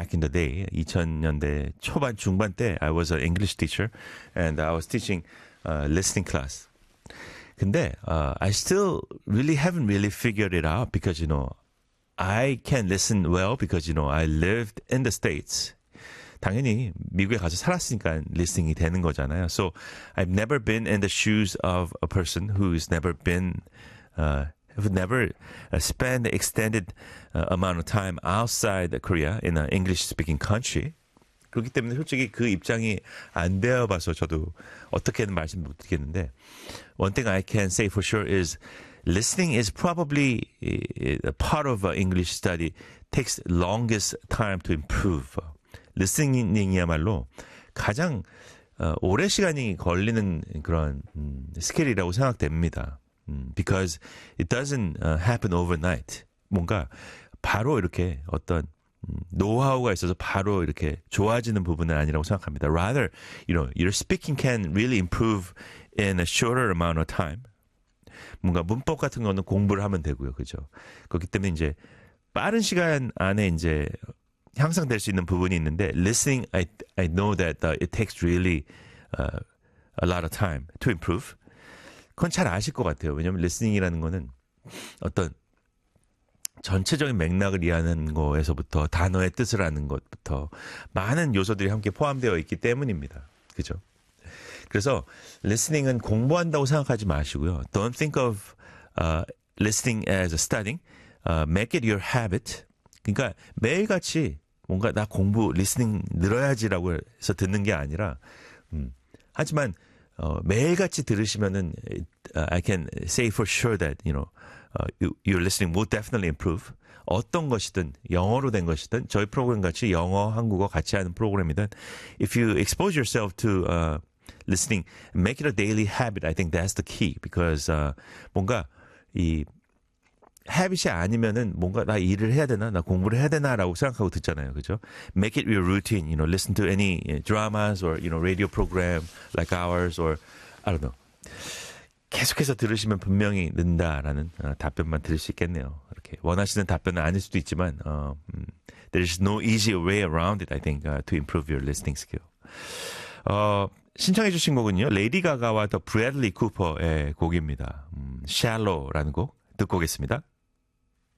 back in the day, 2000년대 초반 중반 때 I was an English teacher and I was teaching listening class. 근데 I still really haven't really figured it out because I can listen well because I lived in the States. 당연히 미국에 가서 살았으니까 listening이 되는 거잖아요. So I've never been in the shoes of a person who's never been who never spent extended amount of time outside Korea in an English-speaking country. 그렇기 때문에 솔직히 그 입장이 안 되어봐서 저도 어떻게는 말씀 못 드리겠는데 one thing I can say for sure is listening is probably a part of English study takes longest time to improve. 리스닝이야말로 가장 오래 시간이 걸리는 그런 스킬이라고 생각됩니다. Because it doesn't happen overnight. 뭔가 바로 이렇게 어떤 노하우가 있어서 바로 이렇게 좋아지는 부분은 아니라고 생각합니다. Rather, your speaking can really improve in a shorter amount of time. 뭔가 문법 같은 거는 공부를 하면 되고요, 그죠? 그렇기 때문에 이제 빠른 시간 안에 이제 향상될 수 있는 부분이 있는데 listening, I know that it takes really a lot of time to improve. 그건 잘 아실 것 같아요. 왜냐하면 listening이라는 거는 어떤 전체적인 맥락을 이해하는 거에서부터 단어의 뜻을 아는 것부터 많은 요소들이 함께 포함되어 있기 때문입니다. 그죠? 그래서 listening은 공부한다고 생각하지 마시고요. Don't think of listening as a studying. Make it your habit. 그러니까 매일같이 뭔가 나 공부, 리스닝 늘어야지라고 해서 듣는 게 아니라 하지만 매일같이 들으시면은 I can say for sure that your listening will definitely improve. 어떤 것이든 영어로 된 것이든 저희 프로그램 같이 영어, 한국어 같이 하는 프로그램이든 if you expose yourself to listening, make it a daily habit. I think that's the key because 뭔가 이 habit이 아니면은 뭔가 나 일을 해야 되나 나 공부를 해야 되나라고 생각하고 듣잖아요, 그죠? Make it your routine. Listen to any dramas or radio program like ours or I don't know. 계속해서 들으시면 분명히 는다라는 답변만 들을 수 있겠네요. 이렇게 원하시는 답변은 아닐 수도 있지만 there's no easy way around it. I think to improve your listening skill. 신청해 주신 곡은요. 레이디 가가와 더 브래들리 쿠퍼의 곡입니다. Shallow라는 곡 듣고 오겠습니다.